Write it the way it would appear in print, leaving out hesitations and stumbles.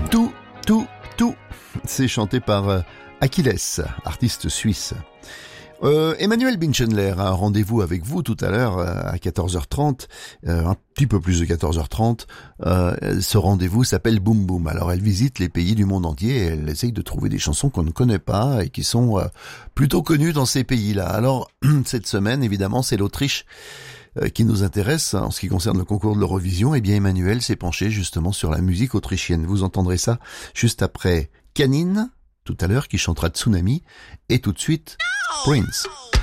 Tout, tout, tout. C'est chanté par Achilles, artiste suisse. Emmanuel Binchendler a un rendez-vous avec vous tout à l'heure à 14h30, un petit peu plus de 14h30. Ce rendez-vous s'appelle Boom Boom. Alors elle visite les pays du monde entier et elle essaye de trouver des chansons qu'on ne connaît pas et qui sont plutôt connues dans ces pays-là. Alors cette semaine, évidemment, c'est l'Autriche qui nous intéresse en ce qui concerne le concours de l'Eurovision. Eh bien Emmanuel s'est penché justement sur la musique autrichienne. Vous entendrez ça juste après Canine, tout à l'heure, qui chantera Tsunami, et tout de suite Prince.